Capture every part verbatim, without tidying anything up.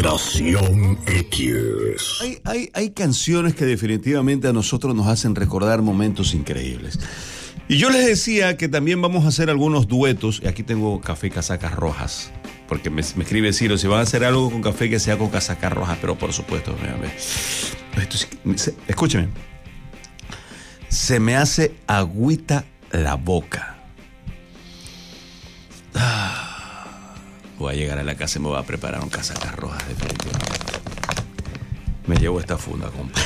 Generación X. Hay, hay, hay canciones que definitivamente a nosotros nos hacen recordar momentos increíbles. Y yo les decía que también vamos a hacer algunos duetos. Y aquí tengo café y casacas rojas. Porque me, me escribe Ciro, si van a hacer algo con café, que sea con casacas rojas. Pero por supuesto, esto es, escúcheme. Se me hace agüita la boca. Ah, voy a llegar a la casa y me voy a preparar un casacas rojas, definitivamente. Me llevo esta funda, compa.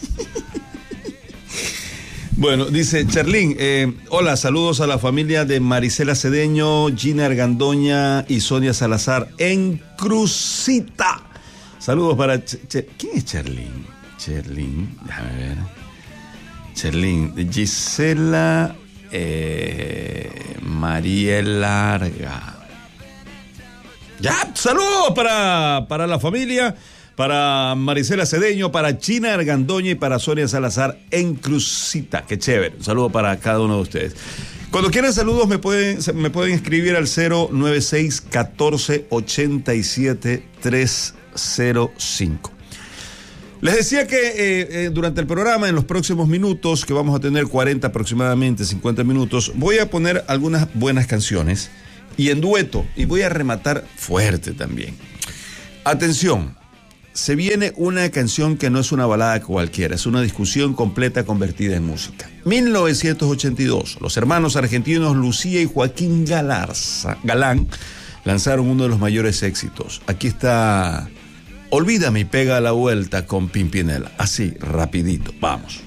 Bueno, dice Charlín, eh, hola, saludos a la familia de Marisela Cedeño, Gina Argandoña y Sonia Salazar en Crucita. Saludos para... Ch Ch ¿Quién es Charlín? Charlín, déjame ver. Charlín, Gisela eh, María Larga. Ya, saludos para, para la familia. Para Marisela Cedeño, para China Argandoña y para Sonia Salazar en Crucita. Qué chévere. Un saludo para cada uno de ustedes. Cuando quieran saludos me pueden, me pueden escribir al cero nueve seis uno cuatro ocho siete tres cero cinco. Les decía que eh, eh, durante el programa, en los próximos minutos, que vamos a tener cuarenta aproximadamente, cincuenta minutos, voy a poner algunas buenas canciones y en dueto, y voy a rematar fuerte también. Atención. Se viene una canción que no es una balada cualquiera, es una discusión completa convertida en música. mil novecientos ochenta y dos, los hermanos argentinos Lucía y Joaquín Galarza, Galán lanzaron uno de los mayores éxitos. Aquí está Olvídame y pega la vuelta con Pimpinela. Así, rapidito, vamos.